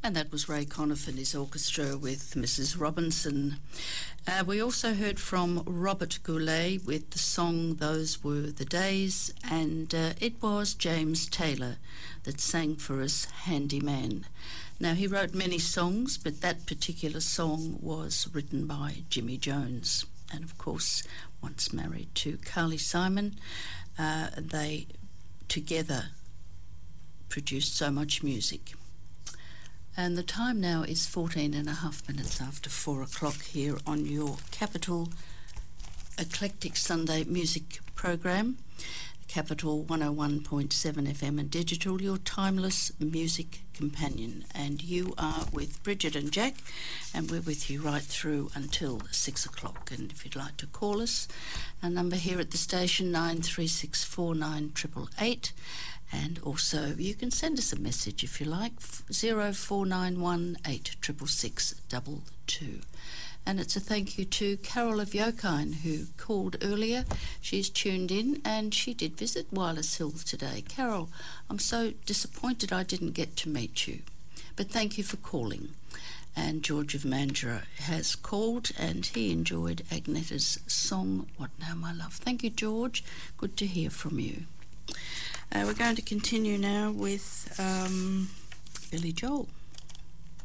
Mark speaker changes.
Speaker 1: And that was Ray Conniff and his orchestra with Mrs. Robinson. We also heard from Robert Goulet with the song Those Were the Days, and it was James Taylor that sang for us Handyman. Now, he wrote many songs, but that particular song was written by Jimmy Jones. And of course, once married to Carly Simon, they together produced so much music. And the time now is 14 and a half minutes after 4 o'clock here on your Capital Eclectic Sunday music program. Capital 101.7 FM and digital, your timeless music companion. And you are with Bridget and Jack, and we're with you right through until 6 o'clock. And if you'd like to call us, our number here at the station, 93649888. And also, you can send us a message if you like, 0491 866 And it's a thank you to Carol of Yokine, who called earlier. She's tuned in, and she did visit Wireless Hill today. Carol, I'm so disappointed I didn't get to meet you, but thank you for calling. And George of Mandurah has called, and he enjoyed Agnetta's song, What Now, My Love. Thank you, George. Good to hear from you. We're going to continue now with Billy Joel.